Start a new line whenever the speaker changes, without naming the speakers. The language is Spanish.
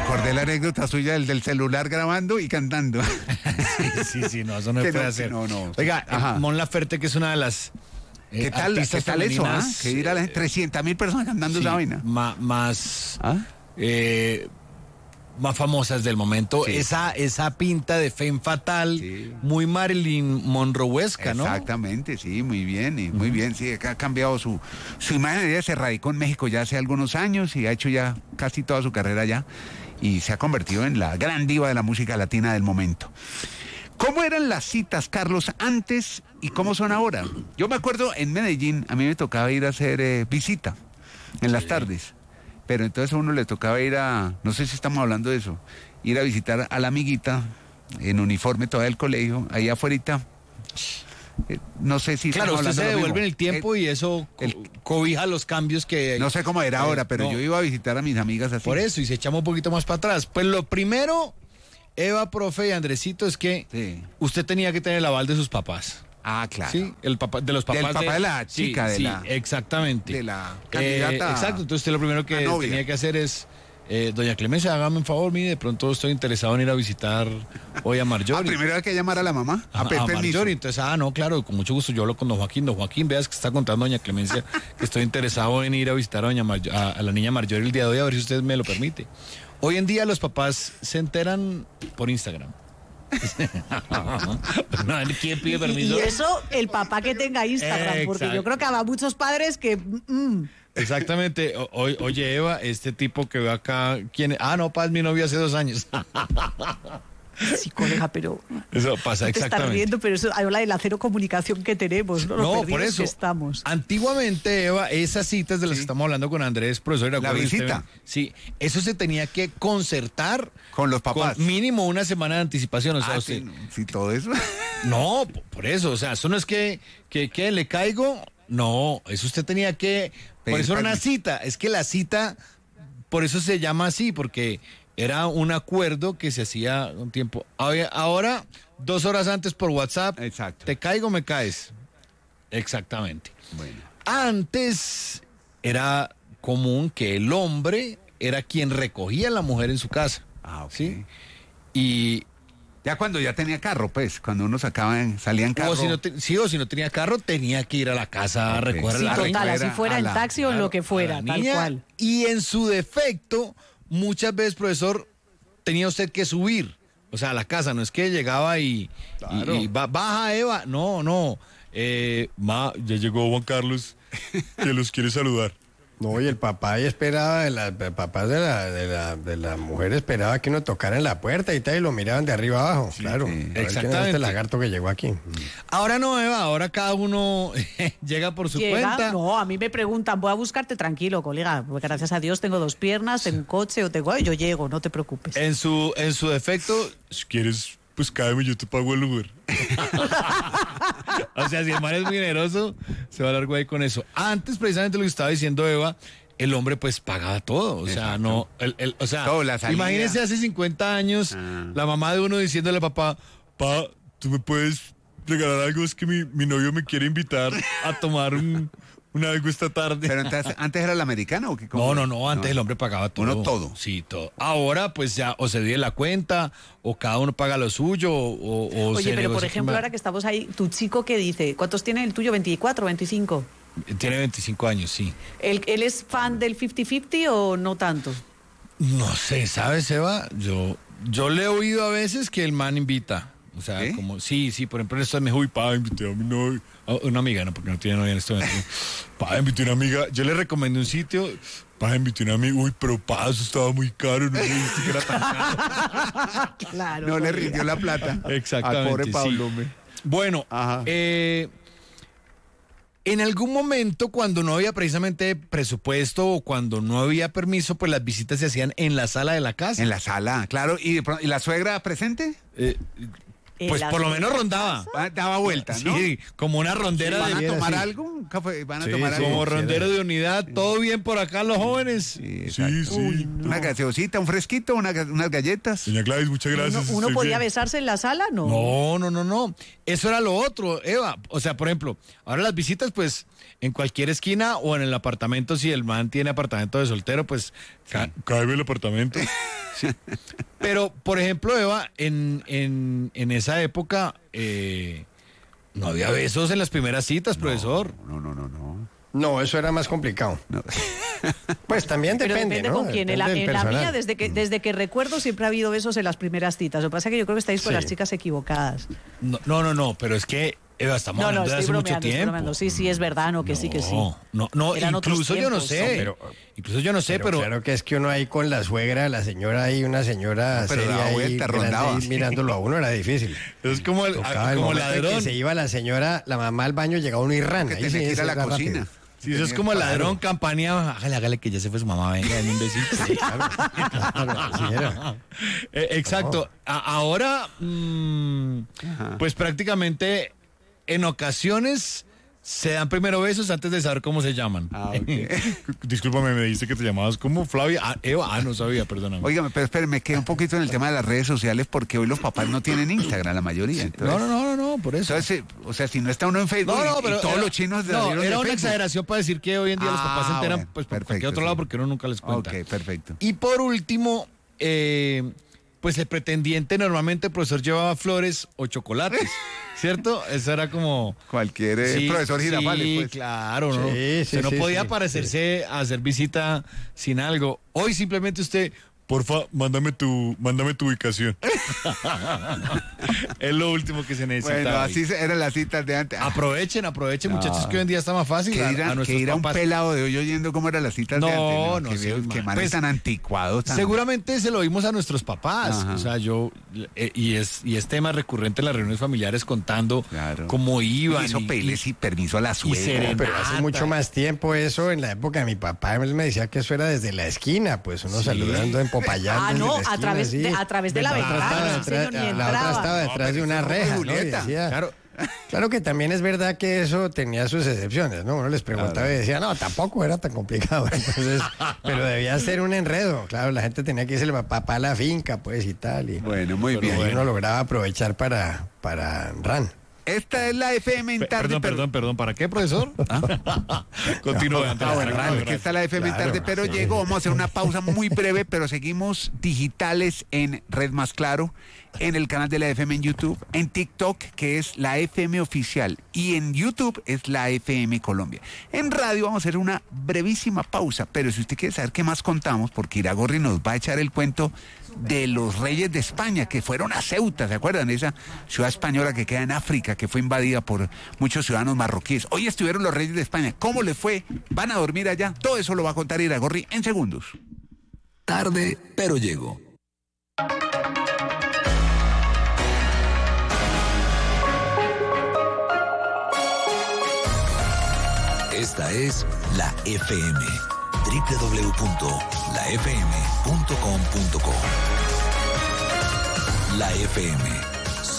recordé la anécdota suya del celular grabando y cantando.
Sí, no, eso no se puede hacer.
No.
Oiga, Mon Laferte, que es una de las
¿Qué tal eso? Que ir a las 300.000 personas cantando esa vaina.
Más famosas del momento. Sí. Esa pinta de femme fatal, muy Marilyn Monroesca, ¿no?
Exactamente, sí, muy bien, muy bien. Sí, ha cambiado su imagen. Ella se radicó en México ya hace algunos años y ha hecho ya casi toda su carrera allá y se ha convertido en la gran diva de la música latina del momento. ¿Cómo eran las citas, Carlos, antes y cómo son ahora? Yo me acuerdo en Medellín, a mí me tocaba ir a hacer visita en las tardes, pero entonces a uno le tocaba ir no sé si estamos hablando de eso, ir a visitar a la amiguita en uniforme todavía del colegio, ahí afuera. No sé si...
Claro, usted se devuelve en el tiempo y eso cobija los cambios que...
No sé cómo era ahora, pero yo iba a visitar a mis amigas así.
Por eso, y si echamos un poquito más para atrás, pues lo primero... Eva, profe y Andresito, es que usted tenía que tener el aval de sus papás.
Ah, claro.
Sí, de los papás
del papá de la chica,
exactamente.
De la candidata.
Exacto, entonces usted lo primero que tenía que hacer es, doña Clemencia, hágame un favor, mire, de pronto estoy interesado en ir a visitar hoy a Marjorie.
Primero hay que llamar a la mamá,
a Marjorie, entonces, no, claro, con mucho gusto yo hablo con don Joaquín, veas que está contando doña Clemencia que estoy interesado en ir a visitar a la niña Marjorie el día de hoy, a ver si usted me lo permite. Hoy en día los papás se enteran por Instagram. ¿Quién pide permiso?
Y eso, el papá que tenga Instagram, porque yo creo que habrá muchos padres que...
Exactamente. Oye, Eva, este tipo que veo acá, ¿quién es? No, es mi novio hace 2 años.
Sí, colega, pero...
Eso pasa,
te
exactamente.
estás riendo, pero eso habla de la cero comunicación que tenemos, ¿no?
No, por eso.
Que estamos.
Antiguamente, Eva, esas citas de las que estamos hablando con Andrés, profesor...
La visita.
Sí, eso se tenía que concertar...
Con los papás.
Con mínimo una semana de anticipación, o sea, usted...
Sí, todo eso.
No, por eso, o sea, eso no es que le caigo... No, eso usted tenía que... Por eso era una cita, es que la cita, por eso se llama así, porque... Era un acuerdo que se hacía un tiempo. Ahora, 2 horas antes por WhatsApp.
Exacto.
¿Te caigo o me caes? Exactamente.
Bueno.
Antes era común que el hombre era quien recogía a la mujer en su casa.
Ok.
¿Sí? Y...
Ya cuando ya tenía carro, pues, cuando uno salía en carro.
O si no tenía carro, tenía que ir a la casa a recoger la
total, así fuera en taxi o en lo que fuera, tal cual.
Y en su defecto... Muchas veces, profesor, tenía usted que subir, o sea, a la casa, no es que llegaba y baja Eva, no, ya llegó Juan Carlos, que los quiere saludar.
No, y el papá ahí esperaba, el papá de la mujer esperaba que uno tocara en la puerta y tal, y lo miraban de arriba abajo, claro.
Exactamente.
Este lagarto que llegó aquí.
Ahora no, Eva, ahora cada uno llega por su cuenta.
No, a mí me preguntan, voy a buscarte tranquilo, colega, porque gracias a Dios tengo 2 piernas, tengo un coche, yo llego, no te preocupes.
En su defecto, si quieres, pues cáeme, yo te pago el Uber. O sea, si el man es muy generoso, se va a largo ahí con eso. Antes, precisamente lo que estaba diciendo Eva, el hombre pues pagaba todo. O sea, no, o sea, imagínense hace 50 años, la mamá de uno diciéndole al papá, tú me puedes regalar algo, es que mi novio me quiere invitar a tomar algo esta tarde.
Pero entonces, ¿antes era el americano o qué?
No, antes el hombre pagaba todo.
Uno todo.
Sí, todo. Ahora pues ya o se divide la cuenta o cada uno paga lo suyo o
Oye, pero por ejemplo, ahora que estamos ahí, tu chico, ¿qué dice? ¿Cuántos tiene el tuyo? ¿24, 25?
Tiene 25 años, sí.
¿Él es fan del 50-50 o no tanto?
No sé, ¿sabes, Eva? Yo le he oído a veces que el man invita. O sea, como, sí, por ejemplo, en esto me dijo, invité a mi novia, una amiga, no, porque no tiene novia en este momento. Invité a una amiga, yo le recomendé un sitio, invité a una amiga, pero eso estaba muy caro, no me dijiste que era tan caro.
Claro.
No le rindió la plata.
Exactamente.
Al pobre Pablo,
sí. Bueno, en algún momento, cuando no había precisamente presupuesto o cuando no había permiso, pues las visitas se hacían en la sala de la casa.
En la sala, claro. ¿Y la suegra presente?
Pues por lo menos rondaba.
Daba vueltas, ¿no?
Sí, como una rondera.
¿Van a tomar algo? ¿Un café? ¿Van a tomar algo?
Como rondero de unidad. ¿Todo bien por acá los jóvenes?
Sí.
No.
Una gaseosita, un fresquito, unas galletas.
Doña Gladys, muchas gracias.
¿Uno podía besarse en la sala?
No. Eso era lo otro, Eva. O sea, por ejemplo, ahora las visitas, pues, en cualquier esquina o en el apartamento, si el man tiene apartamento de soltero, pues, cáeme el apartamento. Sí. Pero, por ejemplo, Eva, en esa época no había besos en las primeras citas, profesor.
No.
No, eso era más complicado.
No.
Pues también depende, ¿no?
con quién.
Depende
En la
del
mía,
personal.
desde que recuerdo, siempre ha habido besos en las primeras citas. Lo que pasa es que yo creo que estáis con las chicas equivocadas.
No, pero es que, Eva, estamos hablando de hace mucho tiempo.
Sí, es verdad, que sí.
No,
Eran
incluso yo no
tiempos,
sé. Incluso yo no sé, pero...
Claro que es que uno ahí con la suegra, la señora ahí, una señora
pero
seria
la vuelta, rondaba.
ahí, mirándolo a uno era difícil.
Es como el
momento
ladrón.
que se iba la señora, la mamá al baño, llegaba uno y ran.
Que
Ahí
tenía
sí,
que ir a la
era
cocina.
rápido.
Sí, eso es como el ladrón campaneado. Hágale que ya se fue su mamá, venga, denle un besito.
Sí, claro, así era.
Exacto. Ahora, pues prácticamente en ocasiones se dan primero besos antes de saber cómo se llaman.
Okay.
Discúlpame, me dijiste que te llamabas como Flavia. Eva, no sabía, perdóname.
Óigame, pero espere, me quedé un poquito en el tema de las redes sociales porque hoy los papás no tienen Instagram, la mayoría. Entonces,
No, por eso.
Entonces, o sea, si no está uno en Facebook y todos los chinos
era
de
una
Facebook.
exageración para decir que hoy en día los papás se enteran
bueno,
pues por
perfecto,
cualquier otro lado porque uno nunca les cuenta.
Ok, perfecto.
Y por último, pues el pretendiente normalmente el profesor llevaba flores o chocolates, ¿cierto? Eso era como...
Cualquier profesor Girafales,
sí,
pues.
claro, ¿no?
Sí,
Usted no podía
sí.
parecerse a hacer visita sin algo. Hoy simplemente usted... Porfa, mándame tu ubicación. Es lo último que se necesita.
Bueno,
hoy.
así eran las citas de antes.
Aprovechen, muchachos, que hoy en día está más fácil.
Que ir a un
papás.
pelado de hoy oyendo cómo eran las citas de antes. Que manes
Pues,
tan anticuados.
Seguramente se lo vimos a nuestros papás.
Ajá.
O sea, y es tema recurrente en las reuniones familiares contando cómo iban.
Hizo pedirle permiso a la suegra.
serenata.
Pero hace mucho más tiempo eso, en la época de mi papá, él me decía que eso era desde la esquina, pues uno saludando en Popayán.
A través de la ventana.
La otra estaba detrás de una reja, ¿no? Y decía, claro que también es verdad que eso tenía sus excepciones, ¿no? Uno les preguntaba y decía, no, tampoco era tan complicado. Entonces, pero debía ser un enredo. Claro, la gente tenía que irse el papá a la finca, pues, y tal. Y,
bueno, muy bien.
Y uno lograba aprovechar para RAN.
Esta es la FM en tarde.
Perdón, ¿para qué, profesor? Continúa.
Aquí está la FM en tarde, pero llegó. Vamos a hacer una pausa muy breve, pero seguimos digitales en Red Más Claro, en el canal de la FM en YouTube, en TikTok, que es la FM Oficial, y en YouTube es la FM Colombia. En radio vamos a hacer una brevísima pausa, pero si usted quiere saber qué más contamos, porque Iragorri nos va a echar el cuento de los reyes de España, que fueron a Ceuta, ¿se acuerdan? Esa ciudad española que queda en África, que fue invadida por muchos ciudadanos marroquíes. Hoy estuvieron los reyes de España. ¿Cómo les fue? ¿Van a dormir allá? Todo eso lo va a contar Iragorri en segundos.
Tarde, pero llego. Esta es la FM. www.lafm.com.co. La FM